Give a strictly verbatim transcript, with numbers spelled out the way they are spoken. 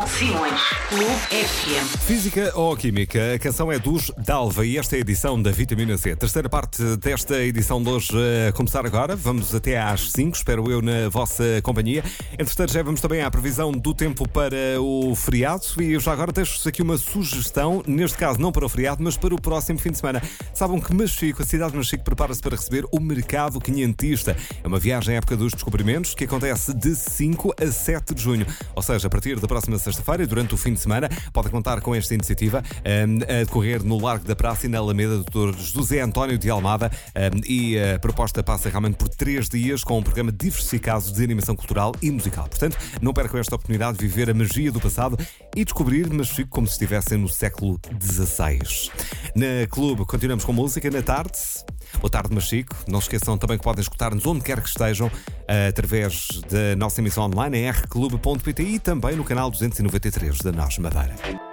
com Simões. Clube F M. Física ou Química? A canção é dos Dalva e esta é a edição da Vitamina C. Terceira parte desta edição de hoje a começar agora. Vamos até às cinco, espero eu, na vossa companhia. Entretanto, já vamos também à previsão do tempo para o feriado e já agora deixo-vos aqui uma sugestão, neste caso não para o feriado, mas para o próximo fim de semana. Sabem que Machico, a cidade de Machico, prepara-se para receber o Mercado Quinhentista. É uma viagem à época dos descobrimentos que acontece de cinco a sete de junho. Ou seja, a partir da próxima sexta-feira e durante o fim de semana, pode contar com esta iniciativa um, a decorrer no Largo da Praça e na Alameda do doutor José António de Almada, um, e a proposta passa realmente por três dias com um programa diversificado de animação cultural e musical. Portanto, não percam esta oportunidade de viver a magia do passado e descobrir Machico como se estivessem no século dezasseis. Na Clube, continuamos com música na tarde. Boa tarde, Machico. Não se esqueçam também que podem escutar-nos onde quer que estejam, através da nossa emissão online em r clube ponto p t e também no canal duzentos e noventa e três da Nós Madeira.